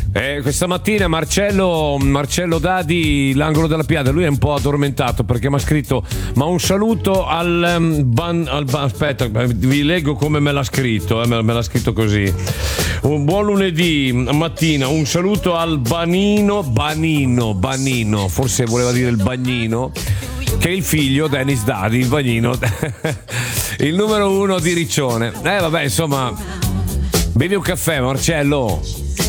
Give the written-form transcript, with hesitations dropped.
Questa mattina Marcello Dadi, l'angolo della piada, lui è un po' addormentato perché mi ha scritto: ma un saluto aspetta, vi leggo come me l'ha scritto, me l'ha scritto così: un buon lunedì mattina, un saluto al Banino, forse voleva dire il Bagnino, che è il figlio Dennis Dadi, il Bagnino, il numero 1 di Riccione. Vabbè, insomma, bevi un caffè, Marcello.